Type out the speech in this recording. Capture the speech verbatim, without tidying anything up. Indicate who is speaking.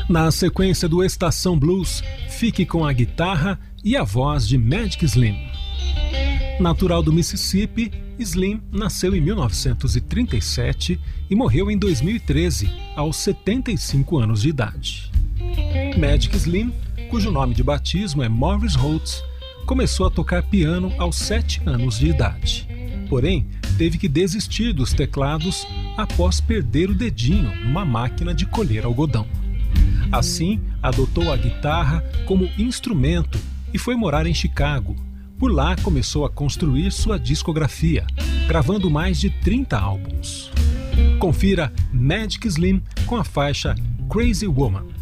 Speaker 1: Na sequência do Estação Blues, fique com a guitarra e a voz de Magic Slim. Natural do Mississippi, Slim nasceu em mil novecentos e trinta e sete e morreu em dois mil e treze, aos setenta e cinco anos de idade. Magic Slim, cujo nome de batismo é Morris Holtz, começou a tocar piano aos sete anos de idade. Porém, teve que desistir dos teclados após perder o dedinho numa máquina de colher algodão. Assim, adotou a guitarra como instrumento e foi morar em Chicago. Por lá, começou a construir sua discografia, gravando mais de trinta álbuns. Confira Magic Slim com a faixa Crazy Woman.